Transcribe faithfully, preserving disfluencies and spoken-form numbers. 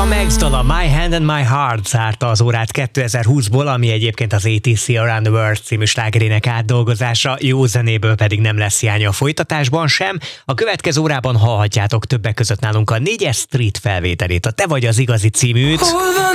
A Max dala My Hand and My Heart zárta az órát kétezer-húszból, ami egyébként az á té cé Around the World című slágerének átdolgozása, jó zenéből pedig nem lesz hiánya a folytatásban sem. A következő órában hallhatjátok többek között nálunk a négyes Street felvételét, a Te vagy az igazi címűt.